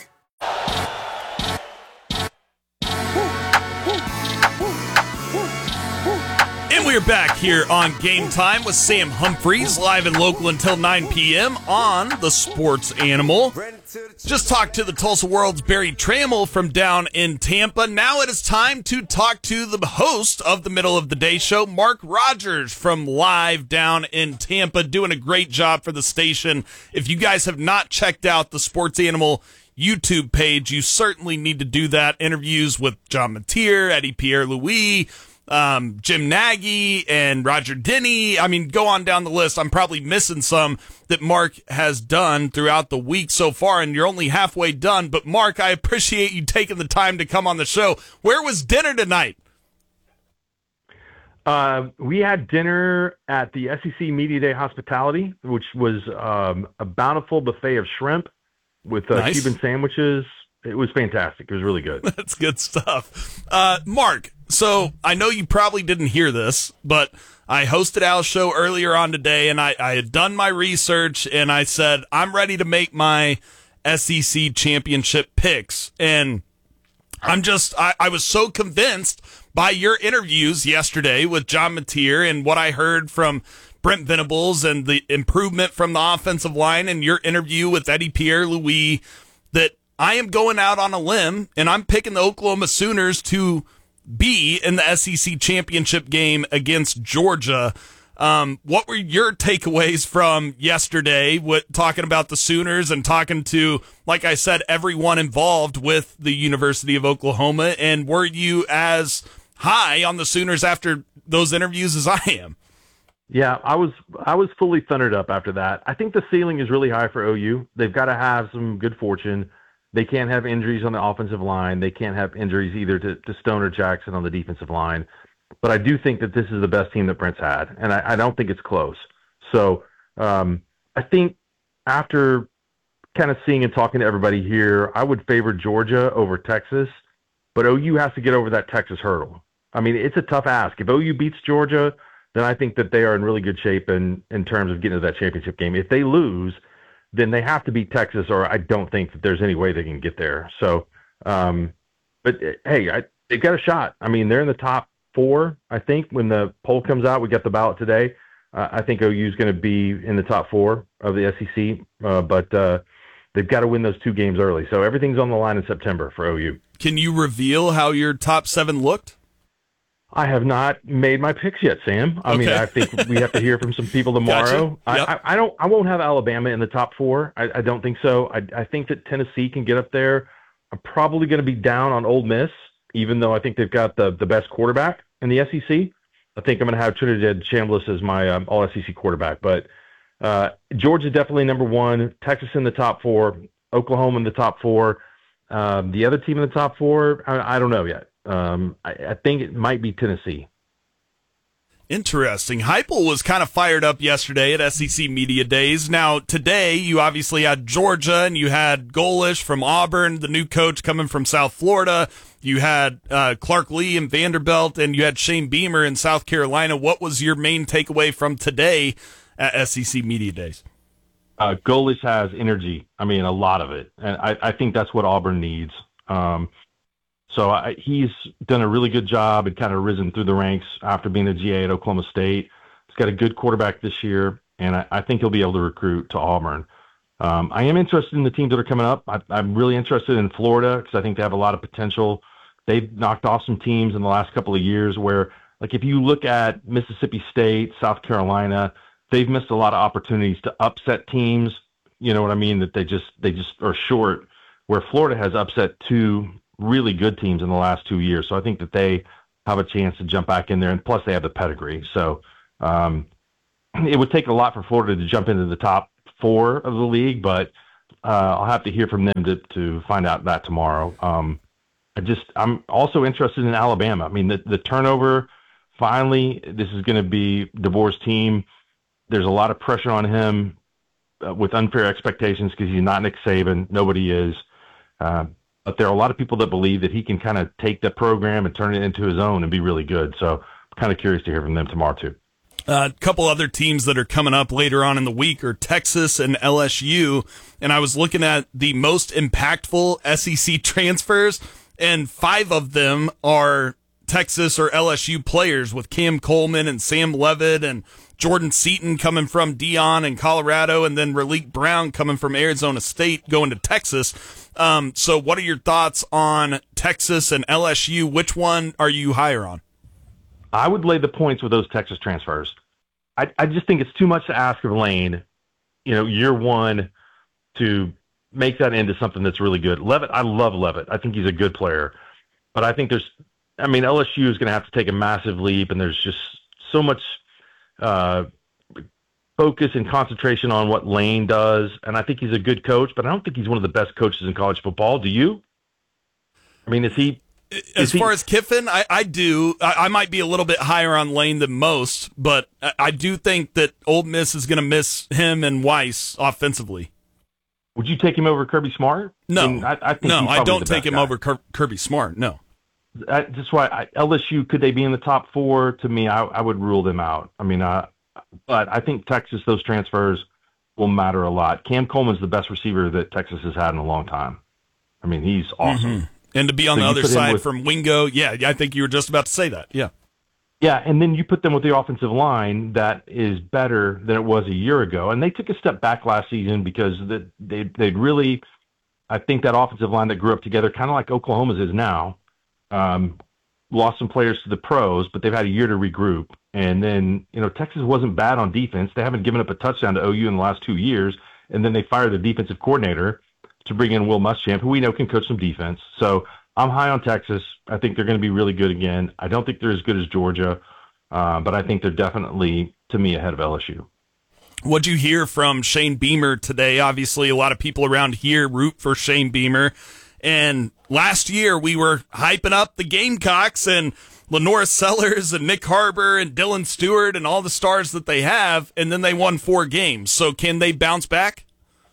And we're back here on Game Time with Sam Humphreys, live and local until nine p.m. on the Sports Animal. Just talked to the Tulsa World's Barry Trammell from down in Tampa. Now it is time to talk to the host of the Middle of the Day show, Mark Rogers, from live down in Tampa, doing a great job for the station. If you guys have not checked out the Sports Animal YouTube page, you certainly need to do that. Interviews with John Mateer, Eddie Pierre-Louis, um, Jim Nagy, and Roger Denny. I mean, go on down the list. I'm probably missing some that Mark has done throughout the week so far, and you're only halfway done. But, Mark, I appreciate you taking the time to come on the show. Where was dinner tonight? Uh, we had dinner at the S E C Media Day Hospitality, which was um, a bountiful buffet of shrimp with uh, nice. Cuban sandwiches. It was fantastic. It was really good. That's good stuff. Uh, Mark, so I know you probably didn't hear this, but I hosted Al's show earlier on today, and I, I had done my research, and I said, I'm ready to make my S E C championship picks. And I'm just, I, I was so convinced by your interviews yesterday with John Mateer and what I heard from Brent Venables and the improvement from the offensive line and your interview with Eddie Pierre-Louis, that I am going out on a limb and I'm picking the Oklahoma Sooners to be in the S E C championship game against Georgia. Um, what were your takeaways from yesterday with talking about the Sooners and talking to, like I said, everyone involved with the University of Oklahoma? And were you as high on the Sooners after those interviews as I am? Yeah, I was I was fully thundered up after that. I think the ceiling is really high for O U. They've got to have some good fortune. They can't have injuries on the offensive line. They can't have injuries either to, to Stone or Jackson on the defensive line. But I do think that this is the best team that Brent's had, and I, I don't think it's close. So um, I think after kind of seeing and talking to everybody here, I would favor Georgia over Texas, but O U has to get over that Texas hurdle. I mean, it's a tough ask. If O U beats Georgia, then I think that they are in really good shape in, in terms of getting to that championship game. If they lose, then they have to beat Texas, or I don't think that there's any way they can get there. So, um, but hey, I, they've got a shot. I mean, they're in the top four, I think, when the poll comes out. We got the ballot today. Uh, I think O U is going to be in the top four of the S E C, uh, but uh, they've got to win those two games early. So everything's on the line in September for O U. Can you reveal how your top seven looked? I have not made my picks yet, Sam. I okay. mean, I think we have to hear from some people tomorrow. Gotcha. Yep. I, I, I don't. I won't have Alabama in the top four. I, I don't think so. I, I think that Tennessee can get up there. I'm probably going to be down on Ole Miss, even though I think they've got the, the best quarterback in the S E C. I think I'm going to have Trinidad Chambliss as my um, all S E C quarterback. But uh, Georgia definitely number one. Texas in the top four. Oklahoma in the top four. Um, the other team in the top four, I, I don't know yet. Um, I, I think it might be Tennessee. Interesting. Heupel was kind of fired up yesterday at S E C Media Days. Now, today, you obviously had Georgia, and you had Golish from Auburn, the new coach coming from South Florida. You had uh, Clark Lee in Vanderbilt, and you had Shane Beamer in South Carolina. What was your main takeaway from today at S E C Media Days? Uh, Golish has energy. I mean, a lot of it. And I, I think that's what Auburn needs. Um, So I, he's done a really good job and kind of risen through the ranks after being a G A at Oklahoma State. He's got a good quarterback this year, and I, I think he'll be able to recruit to Auburn. Um, I am interested in the teams that are coming up. I, I'm really interested in Florida because I think they have a lot of potential they've knocked off some teams in the last couple of years where, like, if you look at Mississippi State, South Carolina, they've missed a lot of opportunities to upset teams. You know what I mean? That they just they just are short. Where Florida has upset two really good teams in the last two years, so I think that they have a chance to jump back in there, and plus they have the pedigree. So um, it would take a lot for Florida to jump into the top four of the league, but uh, I'll have to hear from them to to find out that tomorrow. Um, I just I'm also interested in Alabama. I mean, the the turnover. Finally, this is going to be DeBoer's team. There's a lot of pressure on him uh, with unfair expectations because he's not Nick Saban. Nobody is. Uh, but there are a lot of people that believe that he can kind of take the program and turn it into his own and be really good. So I'm kind of curious to hear from them tomorrow, too. A uh, couple other teams that are coming up later on in the week are Texas and L S U. And I was looking at the most impactful S E C transfers, and five of them are Texas or L S U players, with Cam Coleman and Sam Levitt and Jordan Seaton coming from Dion in Colorado, and then Raleek Brown coming from Arizona State going to Texas. Um, so what are your thoughts on Texas and L S U? Which one are you higher on? I would lay the points with those Texas transfers. I, I just think it's too much to ask of Lane, you know, year one, to make that into something that's really good. Levitt, I love Levitt. I think he's a good player. But I think there's, I mean, L S U is going to have to take a massive leap, and there's just so much uh, focus and concentration on what Lane does. And I think he's a good coach, but I don't think he's one of the best coaches in college football. Do you? I mean, is he... As far as Kiffin, I, I do. I, I might be a little bit higher on Lane than most, but I, I do think that Ole Miss is going to miss him and Weiss offensively. Would you take him over Kirby Smart? No, I mean, I, I think no, he's I don't the take best him guy. over Kir- Kirby Smart. No, I, that's why I, L S U, could they be in the top four? To me, I, I would rule them out. I mean, uh, but I think Texas, those transfers will matter a lot. Cam Coleman's the best receiver that Texas has had in a long time. I mean, he's awesome. Mm-hmm. And to be on So the you other put him side with- from Wingo, yeah, I think you were just about to say that. Yeah. Yeah, and then you put them with the offensive line that is better than it was a year ago. And they took a step back last season because the, they, they'd really, I think that offensive line that grew up together, kind of like Oklahoma's is now, um, lost some players to the pros, but they've had a year to regroup. And then, you know, Texas wasn't bad on defense. They haven't given up a touchdown to O U in the last two years. And then they fired the defensive coordinator to bring in Will Muschamp, who we know can coach some defense. So I'm high on Texas. I think they're going to be really good again. I don't think they're as good as Georgia, uh, but I think they're definitely, to me, ahead of L S U. What'd you hear from Shane Beamer today? Obviously, a lot of people around here root for Shane Beamer. And last year, we were hyping up the Gamecocks and Lenora Sellers and Nick Harbor and Dylan Stewart and all the stars that they have, and then they won four games. So can they bounce back?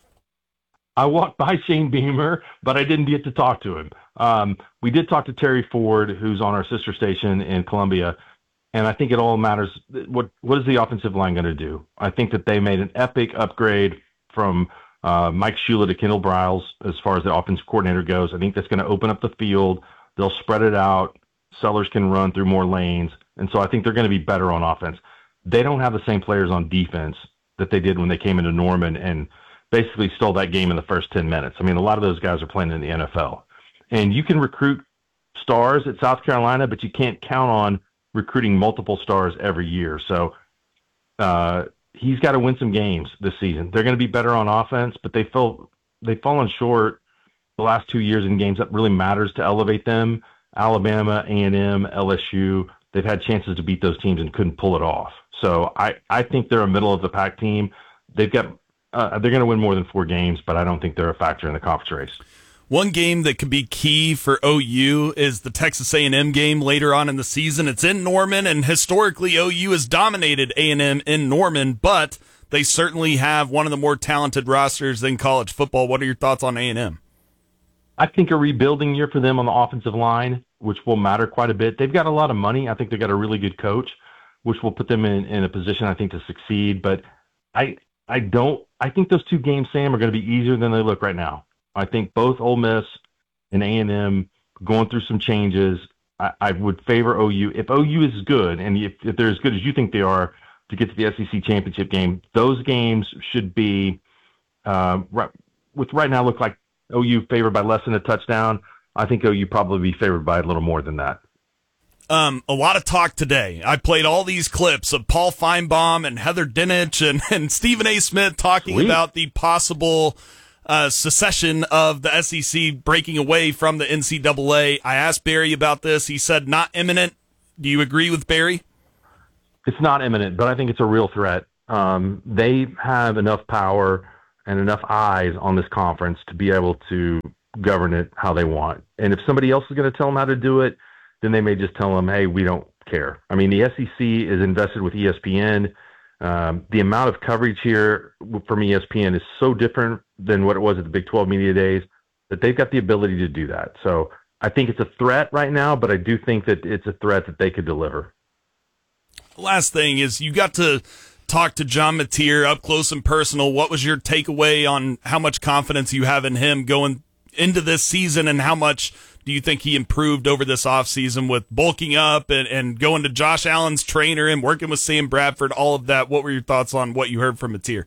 I walked by Shane Beamer, but I didn't get to talk to him. Um, we did talk to Terry Ford, who's on our sister station in Columbia, and I think it all matters. What what is the offensive line going to do? I think that they made an epic upgrade from uh, Mike Shula to Kendall Briles as far as the offensive coordinator goes. I think that's going to open up the field. They'll spread it out. Sellers can run through more lanes, and so I think they're going to be better on offense. They don't have the same players on defense that they did when they came into Norman and basically stole that game in the first ten minutes. I mean, a lot of those guys are playing in the N F L. And you can recruit stars at South Carolina, but you can't count on recruiting multiple stars every year. So uh, he's got to win some games this season. They're going to be better on offense, but they fell, they've fallen short the last two years in games that really matters to elevate them. Alabama, A and M, L S U, they've had chances to beat those teams and couldn't pull it off. So I, I think they're a middle-of-the-pack team. They've got Uh, they're going to win more than four games, but I don't think they're a factor in the conference race. One game that could be key for O U is the Texas A and M game later on in the season. It's in Norman, and historically O U has dominated A and M in Norman, but they certainly have one of the more talented rosters in college football. What are your thoughts on A and M? I think a rebuilding year for them on the offensive line, which will matter quite a bit. They've got a lot of money. I think they've got a really good coach, which will put them in, in a position, I think, to succeed. But I I don't I think those two games, Sam, are going to be easier than they look right now. I think both Ole Miss and A and M going through some changes. I, I would favor O U. If O U is good, and if, if they're as good as you think they are to get to the S E C championship game, those games should be, uh, right, with right now look like O U favored by less than a touchdown. I think O U probably be favored by a little more than that. Um, a lot of talk today. I played all these clips of Paul Feinbaum and Heather Dinich and, and Stephen A. Smith talking Sweet. about the possible uh, secession of the S E C breaking away from the N C double A. I asked Barry about this. He said not imminent. Do you agree with Barry? It's not imminent, but I think it's a real threat. Um, they have enough power and enough eyes on this conference to be able to govern it how they want. And if somebody else is going to tell them how to do it, then they may just tell them, hey, we don't care. I mean, the S E C is invested with E S P N. Um, the amount of coverage here from E S P N is so different than what it was at the Big twelve Media Days that they've got the ability to do that. So I think it's a threat right now, but I do think that it's a threat that they could deliver. Last thing is you got to talk to John Mateer up close and personal. What was your takeaway on how much confidence you have in him going into this season, and how much do you think he improved over this offseason with bulking up and, and going to Josh Allen's trainer and working with Sam Bradford, all of that? What were your thoughts on what you heard from Mateer?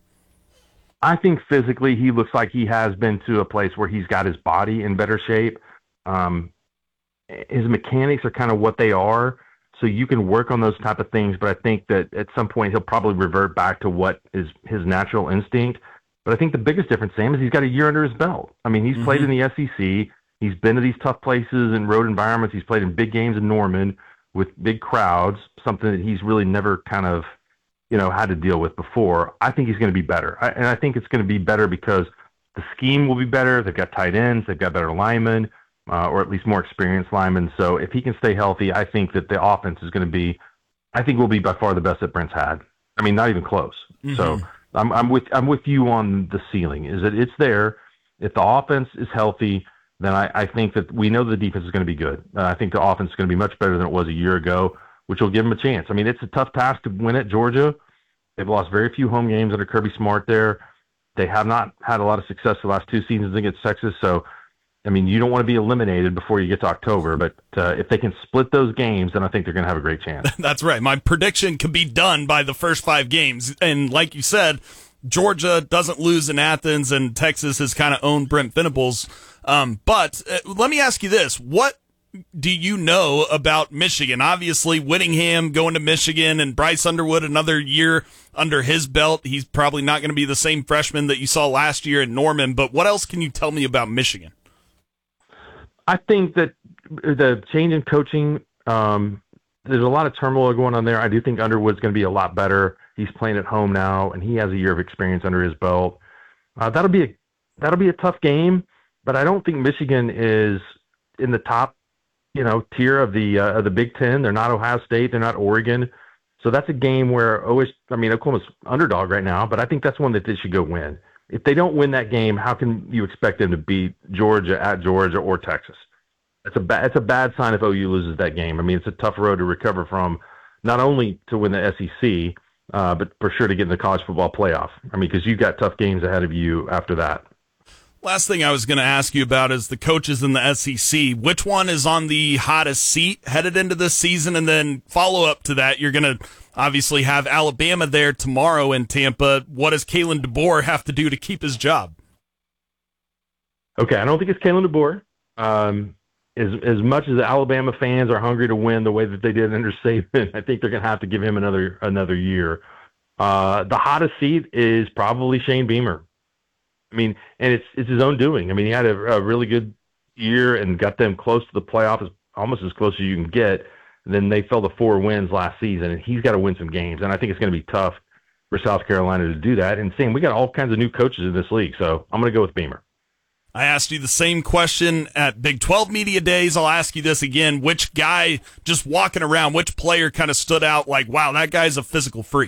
I think physically he looks like he has been to a place where he's got his body in better shape. Um, his mechanics are kind of what they are, so you can work on those type of things, but I think that at some point he'll probably revert back to what is his natural instinct. But I think the biggest difference, Sam, is he's got a year under his belt. I mean, he's mm-hmm. played in the S E C. He's been to these tough places and road environments. He's played in big games in Norman with big crowds, something that he's really never kind of, you know, had to deal with before. I think he's going to be better. I, and I think it's going to be better because the scheme will be better. They've got tight ends. They've got better linemen, uh, or at least more experienced linemen. So if he can stay healthy, I think that the offense is going to be, I think will be by far the best that Brent's had. I mean, not even close. Mm-hmm. So I'm, I'm with I'm with you on the ceiling. Is that it's there. If the offense is healthy, then I, I think that we know the defense is going to be good. Uh, I think the offense is going to be much better than it was a year ago, which will give them a chance. I mean, it's a tough task to win at Georgia. They've lost very few home games under Kirby Smart there. They have not had a lot of success the last two seasons against Texas. So, I mean, you don't want to be eliminated before you get to October. But uh, if they can split those games, then I think they're going to have a great chance. That's right. My prediction could be done by the first five games. And like you said, Georgia doesn't lose in Athens, and Texas has kind of owned Brent Venables. Um, but uh, let me ask you this. What do you know about Michigan? Obviously, Whittingham going to Michigan and Bryce Underwood another year under his belt. He's probably not going to be the same freshman that you saw last year in Norman. But what else can you tell me about Michigan? I think that the change in coaching, um, there's a lot of turmoil going on there. I do think Underwood's going to be a lot better. He's playing at home now, and he has a year of experience under his belt. Uh, that'll be a that'll be a tough game, but I don't think Michigan is in the top, you know, tier of the uh, of the Big Ten. They're not Ohio State. They're not Oregon. So that's a game where O S U, I mean, Oklahoma's underdog right now, but I think that's one that they should go win. If they don't win that game, how can you expect them to beat Georgia at Georgia or Texas? It's a bad it's a bad sign if O U loses that game. I mean, it's a tough road to recover from, not only to win the S E C, uh, but for sure to get in the college football playoff. I mean, because you've got tough games ahead of you after that. Last thing I was going to ask you about is the coaches in the S E C. Which one is on the hottest seat headed into this season? And then follow up to that, you're going to obviously have Alabama there tomorrow in Tampa. What does Kalen DeBoer have to do to keep his job? Okay, I don't think it's Kalen DeBoer. Um, as as much as the Alabama fans are hungry to win the way that they did under Saban, I think they're going to have to give him another another year. Uh, the hottest seat is probably Shane Beamer. I mean, and it's it's his own doing. I mean, he had a, a really good year and got them close to the playoffs, almost as close as you can get. And then they fell to four wins last season, and he's got to win some games. And I think it's going to be tough for South Carolina to do that. And Sam, we got all kinds of new coaches in this league, so I'm going to go with Beamer. I asked you the same question at Big twelve Media Days. I'll ask you this again. Which guy just walking around, which player kind of stood out like, wow, that guy's a physical freak?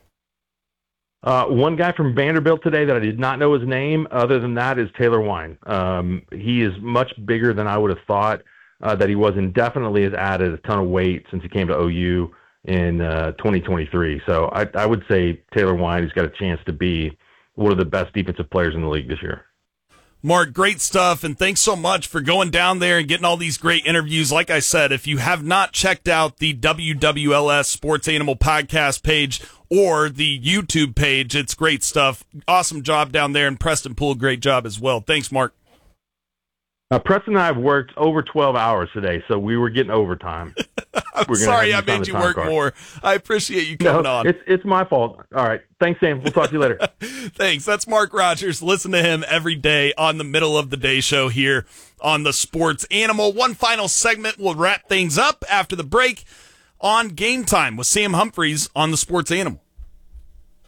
Uh, one guy from Vanderbilt today that I did not know his name, other than that, is Taylor Wine. Um, he is much bigger than I would have thought uh, that he was, and definitely has added a ton of weight since he came to O U in uh, twenty twenty-three. So I, I would say Taylor Wine has got a chance to be one of the best defensive players in the league this year. Mark, great stuff, and thanks so much for going down there and getting all these great interviews. Like I said, if you have not checked out the W W L S Sports Animal podcast page or the YouTube page, it's great stuff. Awesome job down there, and Preston Poole, great job as well. Thanks, Mark. Uh, Preston and I have worked over twelve hours today, so we were getting overtime. I'm we're sorry I made you work card. more. I appreciate you coming no, on. It's, it's my fault. All right. Thanks, Sam. We'll talk to you later. Thanks. That's Mark Rogers. Listen to him every day on the Middle of the Day show here on the Sports Animal. One final segment. We'll wrap things up after the break on Game Time with Sam Humphreys on the Sports Animal.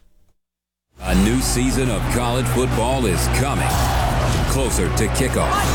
A new season of college football is coming. Closer to kickoff.